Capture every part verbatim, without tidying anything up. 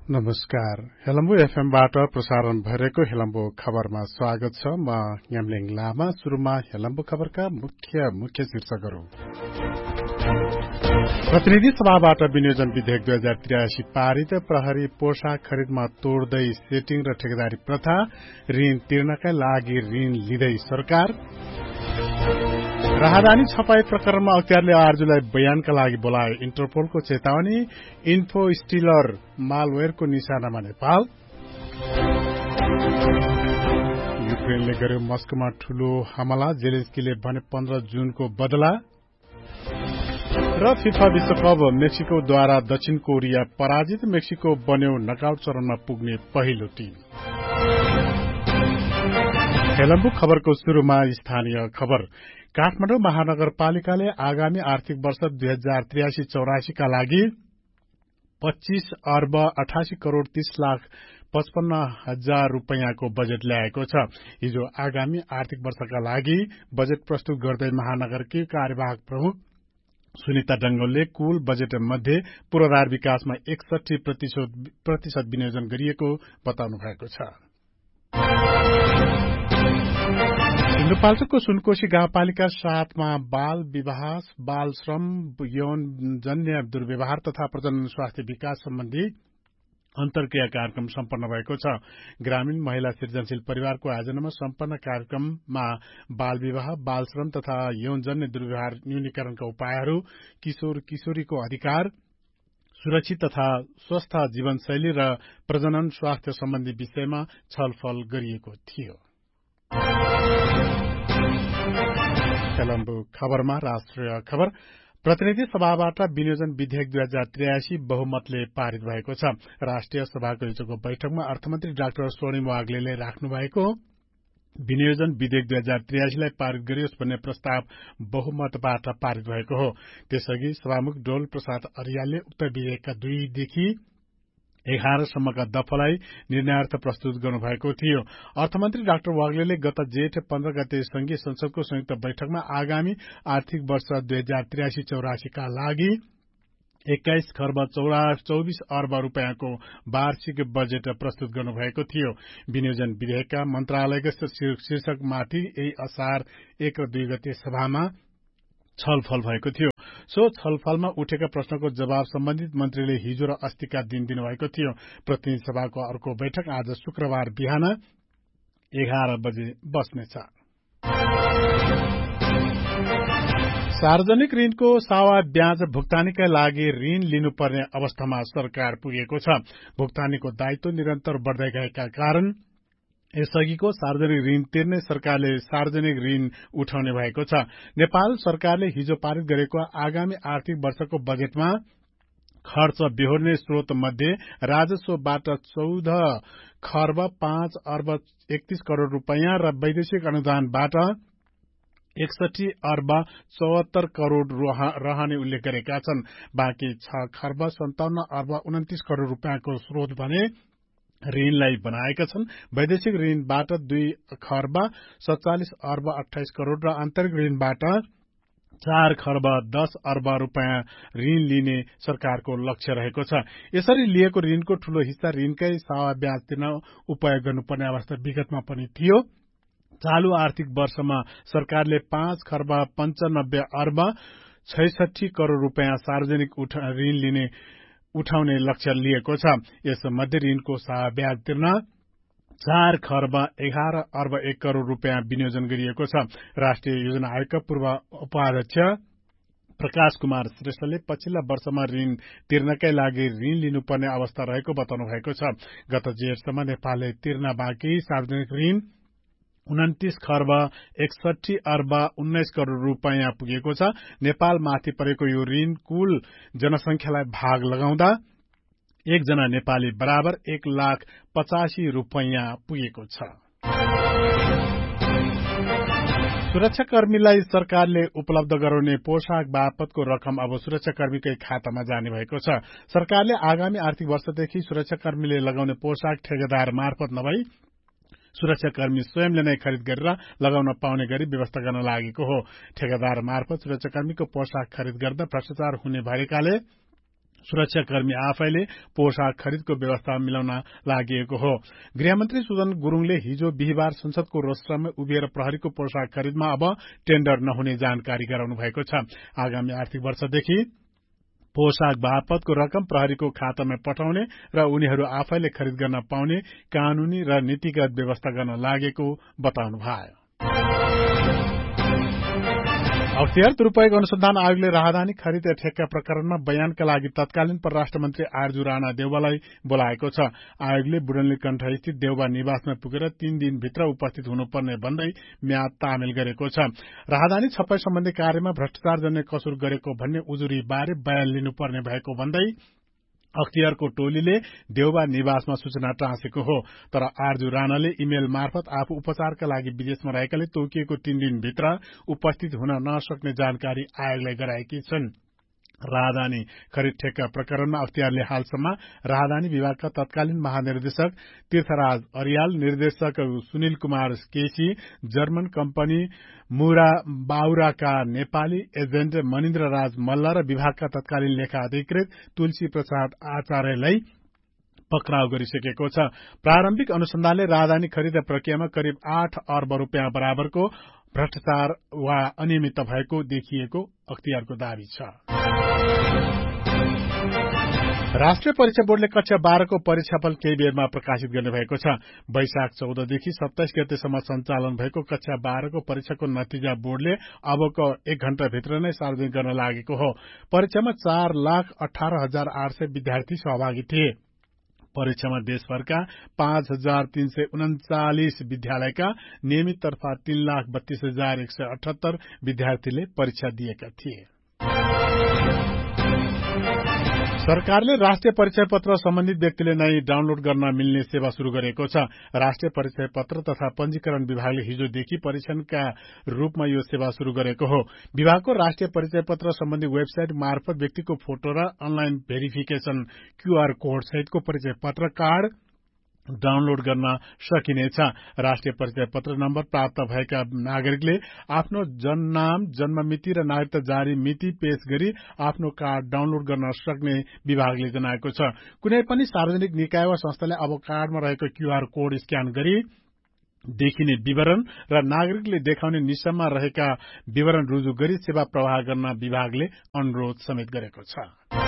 नमस्कार। हेलम्बु एफएमबाट प्रसारण भइरहेको हेलम्बु खबरमा स्वागत छ। म यामलिङ लामा। सुरुमा हेलम्बु खबरका मुख्य मुख्य शीर्षकहरू। प्रतिनिधि सभाबाट विनियोजन विधेयक दुई हजार त्रियासी पारित। प्रहरी पोशाक खरिदमा तोड्दै सेटिङ र ठेकेदारी प्रथा। ऋण तिर्नका लागि ऋण लिँदै सरकार। राहदानी छपाई प्रकरणमा अख्तियारले आरजुलाई बयानका लागि बोलाए। इन्टरपोलको चेतावनी। इन्फो स्टिलर मालवेयरको निशानामा नेपाल। युक्रेनले गर्यो मस्कोमा ठूलो हमला। जेलेन्स्कीले भने पन्ध्र जुनको बदला। र फिफा विश्वकप मेक्सिकोद्वारा दक्षिण कोरिया पराजित। मेक्सिको बन्यो नकआउट चरणमा पुग्ने पहिलो टिम। हेलम्बु खबरको सुरुमा स्थानीय खबर। काठमाडौँ महानगरपालिकाले आगामी आर्थिक वर्ष दुई हजार त्रियासी चौरासी का लागि पच्चीस अर्ब अठासी करोड़ तीस लाख पचपन्न हजार रूपियाँको बजेट ल्याएको छ। हिजो आगामी आर्थिक वर्षका लागि बजेट प्रस्तुत गर्दै महानगरकी कार्यवाहक प्रमुख सुनिता डंगोलले कुल बजेट मध्ये पूर्वाधार विकासमा एकसठी प्रतिशत विनियोजन गरिएको बताउनु भएको छ। सिन्धुपाल्चोकको सुनकोशी गाउँपालिका सातमा बाल विवाह, बाल श्रम, यौनजन्य दुर्व्यवहार तथा प्रजनन स्वास्थ्य विकास सम्बन्धी अन्तर्क्रिया कार्यक्रम सम्पन्न भएको छ। ग्रामीण महिला सृजनशील परिवारको आयोजनामा सम्पन्न कार्यक्रममा बाल विवाह, बाल श्रम तथा यौनजन्य दुर्व्यवहार न्यूनीकरणका उपायहरू, किशोर किशोरीको अधिकार, सुरक्षित तथा स्वस्थ जीवनशैली र प्रजनन स्वास्थ्य सम्बन्धी विषयमा छलफल गरिएको थियो। हेलम्बु खबरमा राष्ट्रिय खबर। प्रतिनिधि सभाबाट विनियोजन विधेयक दुई हजार त्रियासी बहुमतले पारित भएको छ। राष्ट्रिय सभाको हिजोको बैठकमा अर्थमन्त्री डाक्टर स्वर्णिम वाग्लेले राख्नु भएको विनियोजन विधेयक दुई हजार त्रियासीलाई पारित गरियोस् भन्ने प्रस्ताव बहुमतबाट पारित भएको हो। त्यसअघि सभामुख डोल प्रसाद अर्यालले उक्त विधेयकका दुईदेखि एघार सम्मका दफालाई निर्णयार्थ प्रस्तुत गर्नुभएको थियो। अर्थमन्त्री डाक्टर वाग्लेले गत जेठ पन्ध्र गते संघीय संसदको संयुक्त बैठकमा आगामी आर्थिक वर्ष दुई हजार त्रियासी चौरासीका लागि एक्काइस खर्ब चौबिस अर्ब रूपियाँको वार्षिक बजेट प्रस्तुत गर्नुभएको थियो। विनियोजन विधेयकका मन्त्रालयगत शीर्षकमाथि यही असार एक र दुई गते सभामा छलफल भएको थियो। सो छलफलमा उठेका प्रश्नको जवाब सम्बन्धित मन्त्रीले हिजो र अस्तिका दिन दिनुभएको थियो। प्रतिनिधि सभाको अर्को बैठक आज शुक्रबार बिहान एघार बजे बस्नेछ। सार्वजनिक ऋणको सावा ब्याज भुक्तानीका लागि ऋण लिनुपर्ने अवस्थामा सरकार पुगेको छ। भुक्तानीको दायित्व निरन्तर बढ्दै गएका कारण यसअघिको सार्वजनिक ऋण तिर्ने सरकारले सार्वजनिक ऋण उठाउने भएको छ। नेपाल सरकारले हिजो पारित गरेको आगामी आर्थिक वर्षको बजेटमा खर्च बेहोर्ने स्रोत मध्ये राजस्वबाट चौध खर्ब पाँच अर्ब एकतीस करोड़ रूपियाँ र वैदेशिक अनुदानबाट एकसठी अर्ब चौहत्तर करोड़ रहने उल्लेख गरेका छन्। बाँकी छ खर्ब सन्ताउन्न अर्ब उन्तिस करोड़ रूपियाँको स्रोत भने ऋणलाई बनाएका छन्। वैदेशिक ऋणबाट दुई खर्ब सत्तालिस अर्ब अठाइस करोड़ र आन्तरिक ऋणबाट चार खर्ब दस अर्ब रूपियाँ ऋण लिने सरकारको लक्ष्य रहेको छ। यसरी लिएको ऋणको ठूलो हिस्सा ऋणकै सावा ब्याज तिर्न उपयोग गर्नुपर्ने अवस्था विगतमा पनि थियो। चालू आर्थिक वर्षमा सरकारले पाँच खर्ब पञ्चानब्बे अर्ब छैसठी करोड़ रूपियाँ सार्वजनिक ऋण लिने उठाउने लक्ष्य लिएको छ। यसमध्ये ऋणको सावा ब्याज तिर्न चार खर्ब एघार अर्ब एक करोड़ रूपियाँ विनियोजन गरिएको छ। राष्ट्रिय योजना आयोगका पूर्व उपाध्यक्ष प्रकाश कुमार श्रेष्ठले पछिल्ला वर्षमा ऋण तिर्नकै लागि ऋण लिनुपर्ने अवस्था रहेको बताउनु भएको छ। गत जेठसम्म नेपालले तिर्न बाँकी सार्वजनिक ऋण उन्तिस खर्ब एकसठी अर्ब उन्नाइस करोड़ रूपियाँ पुगेको छ। नेपाल माथि परेको यो ऋण कुल जनसंख्यालाई भाग लगाउँदा एकजना नेपाली बराबर एक लाख पचासी रूपियाँ पुगेको छ। सुरक्षाकर्मीलाई सरकारले उपलब्ध गराउने पोशाक बापतको रकम अब सुरक्षाकर्मीकै खातामा जाने भएको छ। सरकारले आगामी आर्थिक वर्षदेखि सुरक्षाकर्मीले लगाउने पोशाक ठेकेदार मार्फत नभई सुरक्षाकर्मी स्वयंले नै खरिद गरेर लगाउन पाउने गरी व्यवस्था गर्न लागेको हो। ठेकेदार मार्फत सुरक्षाकर्मीको पोशाक खरिद गर्दा भ्रष्टाचार हुने भएकाले सुरक्षाकर्मी आफैले पोशाक खरिदको व्यवस्था मिलाउन लागि हो। गृहमन्त्री सुदन गुरुङले हिजो बिहिबार संसदको रोस्टरमै उभिएर प्रहरीको पोशाक खरिदमा अब टेन्डर नहुने जानकारी गराउनु भएको छ। आगामी आर्थिक वर्षदेखि पोशाक बापतको रकम प्रहरीको खातामा पठाउने र उनीहरू आफैले खरिद गर्न पाउने कानूनी र नीतिगत व्यवस्था गर्न लागेको बताउनु भयो। अख्तियार दुरूपयोग अनुसन्धान आयोगले राहदानी खरिद ठेक्का प्रकरणमा बयानका लागि तत्कालीन परराष्ट्र मन्त्री आरजू राणा देउवालाई बोलाएको छ। आयोगले बुढनली कण्ठस्थित देउवा निवासमा पुगेर तीन दिनभित्र उपस्थित हुनुपर्ने भन्दै म्याद तामेल गरेको छ। राहदानी छपाई सम्बन्धी कार्यमा भ्रष्टाचार जन्य कसुर गरेको भन्ने उजुरी बारे बयान लिनुपर्ने भएको भन्दै अख्तियारको टोलीले देउवा निवासमा सूचना टाँसेको हो। तर आरजू राणाले इमेल मार्फत आफू उपचारका लागि विदेशमा रहेकाले तोकिएको तीन दिनभित्र उपस्थित हुन नसक्ने जानकारी आयोगलाई गराएकी छन्। राहदानी खरिद ठेक्का प्रकरणमा अख्तियारले हालसम्म राहदानी विभागका तत्कालीन महानिर्देशक तीर्थराज अरियाल, निर्देशक सुनिल कुमार केसी, जर्मन कम्पनी मुरा बाउराका नेपाली एजेन्ट मनिन्द्र राज मल्ल र विभागका तत्कालीन लेखा अधिकृत तुलसी प्रसाद आचार्यलाई पक्राउ गरिसकेको छ। प्रारम्भिक अनुसन्धानले राहदानी खरिद प्रक्रियामा करिब आठ अर्ब रुपियाँ बराबरको भ्रष्टाचार वा अनियमितता भएको देखिएको अख्तियारको दावी छ। राष्ट्रिय परीक्षा बोर्डले कक्षा बाह्रको परीक्षाफल केही बेरमा प्रकाशित गर्ने भएको छ। वैशाख चौधदेखि सत्ताइस गतेसम्म सञ्चालन भएको कक्षा बाह्रको परीक्षाको नतिजा बोर्डले अबको एक घण्टाभित्र नै सार्वजनिक गर्न लागेको हो। परीक्षामा चार लाख अठार हजार आठ सय विद्यार्थी सहभागी थिए। परीक्षामा देशभरका पाँच हजार तीन सय उन्चालिस विद्यालयका नियमित तर्फा तीन लाख बत्तीस हजार एक सय अठहत्तर विद्यार्थीले परीक्षा दिएका थिए। सरकारले राष्ट्रिय परिचय पत्र सम्बन्धित व्यक्तिले नै डाउनलोड गर्न मिल्ने सेवा शुरू गरेको छ। राष्ट्रिय परिचय पत्र तथा पंजीकरण विभागले हिजोदेखि परीक्षणका रूपमा यो सेवा शुरू गरेको हो। विभागको राष्ट्रिय परिचय पत्र सम्बन्धी वेबसाइट मार्फत व्यक्तिको फोटो र अनलाइन भेरिफिकेशन क्यूआर कोड सहितको परिचय पत्र कार्ड डाउनलोड गर्न सकिनेछ। राष्ट्रिय परिचय पत्र नम्बर प्राप्त भएका नागरिकले आफ्नो जन्मनाम, जन्ममिति र नागरिकता जारी मिति पेश गरी आफ्नो कार्ड डाउनलोड गर्न सक्ने विभागले जनाएको छ। कुनै पनि सार्वजनिक निकाय वा संस्थाले अब कार्डमा रहेको क्यूआर कोड स्क्यान गरी देखिने विवरण र नागरिकले देखाउने निशानमा रहेका विवरण रुजु गरी सेवा प्रवाह गर्न विभागले अनुरोध समेत गरेको छ।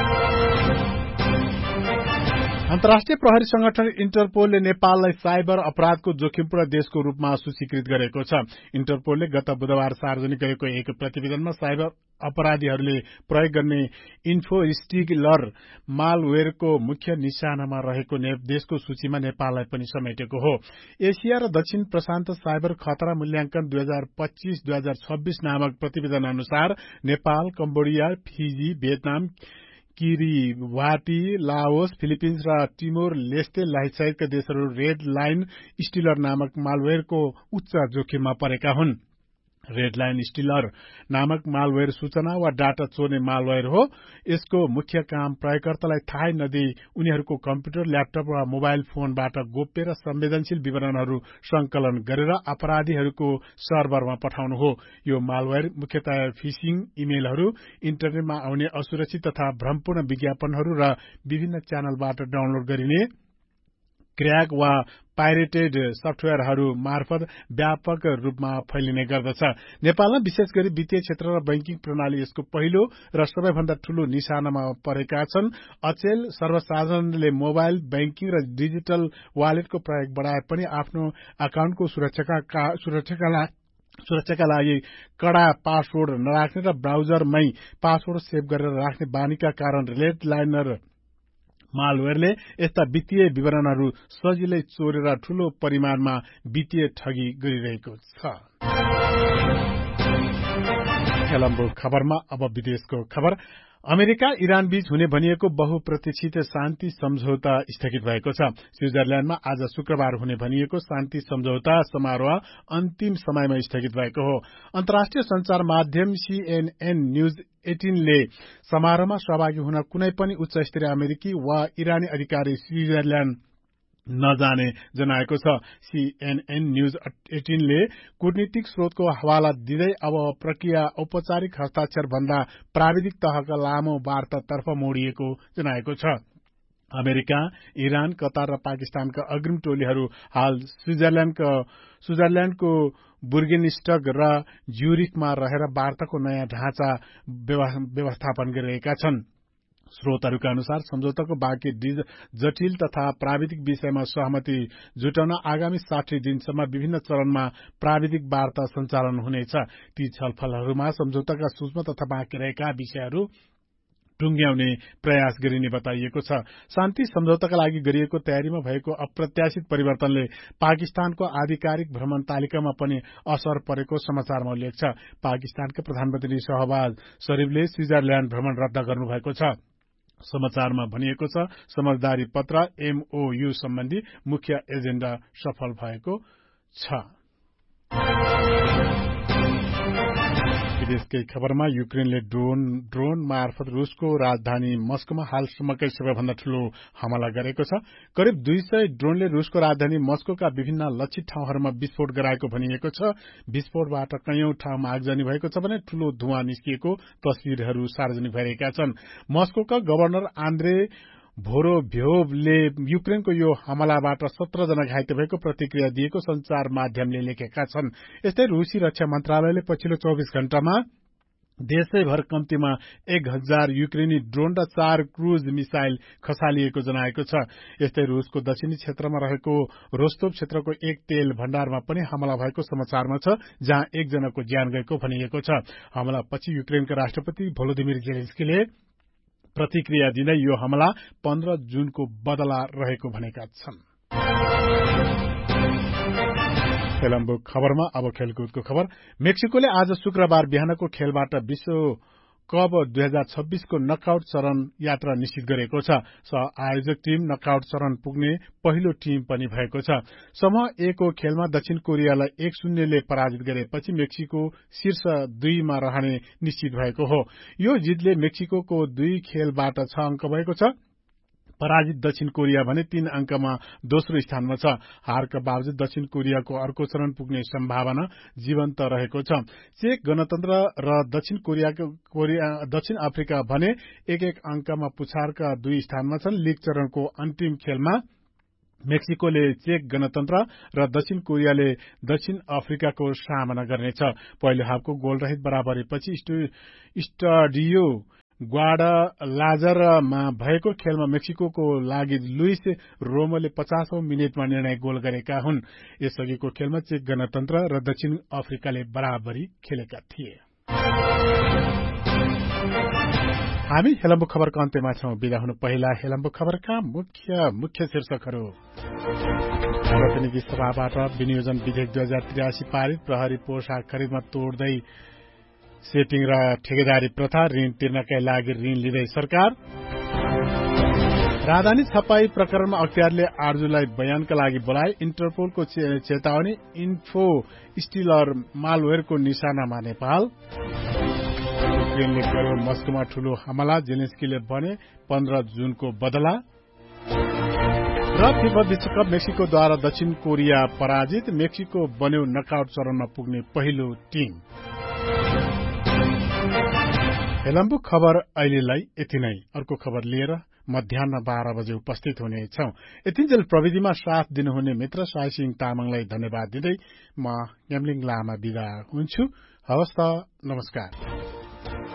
अन्तर्राष्ट्रिय प्रहरी संगठन इन्टरपोलले नेपाललाई साइबर अपराधको जोखिमपूर्ण देशको रूपमा सूचीकृत गरेको छ। इन्टरपोलले गत बुधबार सार्वजनिक गरेको एक प्रतिवेदनमा साइबर अपराधीहरूले प्रयोग गर्ने इन्फोस्टिलर मालवेयरको मुख्य निशानामा रहेको देशको सूचीमा नेपाललाई पनि समेटेको हो। एसिया र दक्षिण प्रशान्त साइबर खतरा मूल्याङ्कन दुई हजार पच्चीस दुई हजार छब्बीस नामक प्रतिवेदन अनुसार Nepal, Cambodia, fizzy, Vietnam, किरिबाटी, Laos, Philippines र टिमोर लेस्टे सहितका देशहरू रेड लाइन स्टिलर नामक मालवेयरको उच्च जोखिममा परेका हुन्। रेड लाइन स्टिलर नामक मालवेयर सूचना वा डाटा चोर्ने मालवेयर हो। यसको मुख्य काम प्रयोगकर्तालाई थाहै नदिई उनीहरूको कम्प्युटर, ल्यापटप वा मोबाइल फोनबाट गोप्य र संवेदनशील विवरणहरू संकलन गरेर अपराधीहरूको सर्भरमा पठाउनु हो। यो मालवेयर मुख्यतया फिशिङ इमेलहरू, इन्टरनेटमा आउने असुरक्षित तथा भ्रमपूर्ण विज्ञापनहरू र विभिन्न च्यानलबाट डाउनलोड गरिने क्रैक वा पाइरेटेड सफ्टवेयरहरू मार्फत व्यापक रूपमा फैलिने गर्दछ। नेपालमा विशेष गरी वित्तीय क्षेत्र र बैंकिङ प्रणाली यसको पहिलो र सबैभन्दा ठूलो निशानामा परेका छन्। अचेल सर्वसाधारणले मोबाइल बैंकिङ र डिजिटल वालेटको प्रयोग बढाए पनि आफ्नो अकाउन्टको सुरक्षाका सुरक्षाका लागि सुरक्षाका लागि कड़ा पासवर्ड नराख्ने र ब्राउजरमै पासवर्ड सेभ गरेर राख्ने बानीका कारण रेड लाइनर मालवेयरले यस्ता वित्तीय विवरणहरू सजिलै चोरेर ठूलो परिमाणमा वित्तीय ठगी गरिरहेको छ। एलम्बो खबरमा अब विदेशको खबर। अमेरिका इरान बीच हुने भनिएको बहुप्रतीक्षित शान्ति सम्झौता स्थगित भएको छ। स्विजरल्याण्डमा आज शुक्रबार हुने भनिएको शान्ति सम्झौता समारोह अन्तिम समयमा स्थगित भएको हो। अन्तर्राष्ट्रिय संचार माध्यम सीएनएन न्यूज एटिनले समारोहमा सहभागी हुन कुनै पनि उच्च स्तरीय अमेरिकी वा इरानी अधिकारी स्विजरल्याण्ड नजाने जनाएको छ। सीएनएन न्यूज अठार ले कूटनीतिक स्रोतको हवाला दिँदै अब प्रक्रिया औपचारिक हस्ताक्षर भन्दा प्राविधिक तहका लामो वार्तातर्फ मोडिएको जनाएको छ। अमेरिका, इरान, कतार र पाकिस्तानका अग्रिम टोलीहरू हाल स्विजरल्याण्डको स्विजरल्याण्डको बुर्गेनस्टग र ज्युरिखमा रहेर वार्ताको नयाँ ढाँचा व्यवस्थापन गरिरहेका छन्। स्रोतहरूका अनुसार सम्झौताको बाँकी जटिल तथा प्राविधिक विषयमा सहमति जुटाउन आगामी साठी दिनसम्म विभिन्न चरणमा प्राविधिक वार्ता सञ्चालन हुनेछ। ती छलफलहरूमा सम्झौताका सूक्ष्म तथा बाँकी रहेका विषयहरू टुंग्याउने प्रयास गरिने बताइएको छ। शान्ति सम्झौताका लागि गरिएको तयारीमा भएको अप्रत्याशित परिवर्तनले पाकिस्तानको आधिकारिक भ्रमण तालिकामा पनि असर परेको समाचारमा उल्लेख छ। पाकिस्तानका प्रधानमन्त्री शहबाज शरीफले स्विजरल्याण्ड भ्रमण रद्द गर्नुभएको छ। समाचारमा भनिएको छ, समझदारी पत्र एमओयू सम्बन्धी मुख्य एजेण्डा सफल भएको छ। विदेशकै खबरमा युक्रेनले ड्रोन ड्रोन मार्फत रुसको राजधानी मस्कोमा हालसम्मकै सबैभन्दा ठूलो हमला गरेको छ। करिब दुई सय ड्रोनले रुसको राजधानी मस्कोका विभिन्न लक्षित ठाउँहरूमा विस्फोट गराएको भनिएको छ। विस्फोटबाट कैयौं ठाउँमा आगजनी भएको छ भने ठूलो धुवाँ निस्किएको तस्विरहरू सार्वजनिक भइरहेका छन्। मस्कोका गभर्नर आन्द्रे भोरोभ्योभले युक्रेनको यो हमलाबाट सत्र जना घाइते भएको प्रतिक्रिया दिएको संचार माध्यमले लेखेका छन्। यस्तै रूसी रक्षा मन्त्रालयले पछिल्लो चौबिस घण्टामा देशैभर कम्तीमा एक हजार युक्रेनी ड्रोन र चार क्रूज मिसाइल खसालिएको जनाएको छ। यस्तै रूसको दक्षिणी क्षेत्रमा रहेको रोस्तोव क्षेत्रको एक तेल भण्डारमा पनि हमला भएको समाचारमा छ, जहाँ एकजनाको ज्यान गएको भनिएको छ। हमलापछि युक्रेनका राष्ट्रपति भोलोदिमिर जेलेन्स्कीले प्रतिक्रिया दिँदै यो हमला पन्ध्र जुनको बदला रहेको भनेका छन्। खेलम्बु खबरमा अब खेलकुदको खबर। मेक्सिकोले आज शुक्रबार बिहानको खेलबाट विश्व कप दुई हजार छब्बीस को नकआउट चरण यात्रा निश्चित गरेको छ। सह आयोजक टीम नकआउट चरण पुग्ने पहिलो टीम पनि भएको छ। समूह ए को खेलमा दक्षिण कोरियालाई एक शून्यले पराजित गरेपछि मेक्सिको शीर्ष दुईमा रहने निश्चित भएको हो। यो जितले मेक्सिको दुई खेलबाट छ अंक भएको छ। पराजित दक्षिण कोरिया भने तीन अंकमा दोस्रो स्थानमा छ। हारका बावजुद दक्षिण कोरियाको अर्को चरण पुग्ने सम्भावना जीवन्त रहेको छ। चेक गणतन्त्र र दक्षिण कोरियाको कोरिया दक्षिण अफ्रिका भने एक एक अंकमा पुछारका दुई स्थानमा छन्। लीग चरणको अन्तिम खेलमा मेक्सिकोले चेक गणतन्त्र र दक्षिण कोरियाले दक्षिण अफ्रिकाको सामना गर्नेछ। पहिलो हाफको गोल रहित बराबरीपछि स्टडियो ग्वाडालाजरमा भएको खेलमा मेक्सिकोको लागि लुइस रोमोले पचासौं मिनेटमा निर्णय गोल गरेका हुन्। यसअघिको खेलमा चेक गणतन्त्र र दक्षिण अफ्रिकाले बराबरी खेलेका थिए। हामी हेलम्बु खबरको अन्त्यमा छौं। बिदा हुनु पहिला हेलम्बु खबरका मुख्य मुख्य शीर्षकहरू। प्रतिनिधि सभाबाट विनियोजन विधेयक दुई हजार त्रियासी पारित। प्रहरी पोशाक खरिदमा तोड्दै सेटिङ र ठेकेदारी प्रथा। ऋण तिर्नका लागि ऋण लिँदै सरकार। राजधानी छपाई प्रकरणमा अख्तियारले आठ जुलाई बयानका लागि बोलाए। इन्टरपोलको चेतावनी। इन्फो स्टिलर मालवेयरको निशानामा नेपाल। युक्रेनले गर्यो मस्कोमा ठूलो हमला। जेलेन्स्कीले भने पन्ध्र जुनको बदला। र फिफा विश्वकप मेक्सिकोद्वारा दक्षिण कोरिया पराजित। मेक्सिको बन्यो नकआउट चरणमा पुग्ने पहिलो टिम। हेलम्बु खबर अहिलेलाई यति नै। अर्को खबर लिएर मध्याह बाह्र बजे उपस्थित हुनेछौं। यतिन्जेल प्रविधिमा साथ दिनुहुने मित्र साई सिंह तामाङलाई धन्यवाद दिँदै म यामलिङ लामा बिदा हुन्छु। हवस् त, नमस्कार।